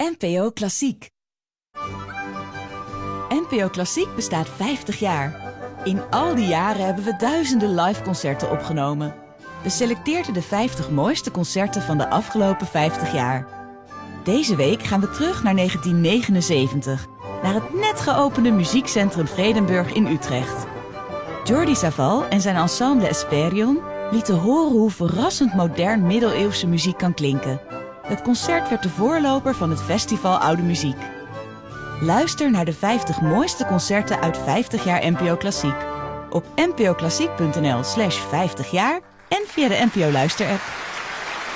NPO Klassiek. NPO Klassiek bestaat 50 jaar. In al die jaren hebben we duizenden liveconcerten opgenomen. We selecteerden de 50 mooiste concerten van de afgelopen 50 jaar. Deze week gaan we terug naar 1979, naar het net geopende muziekcentrum Vredenburg in Utrecht. Jordi Savall en zijn ensemble Esperion lieten horen hoe verrassend modern middeleeuwse muziek kan klinken. Het concert werd de voorloper van het festival Oude Muziek. Luister naar de 50 mooiste concerten uit 50 jaar NPO Klassiek. Op npoklassiek.nl/50 jaar en via de NPO Luister-app.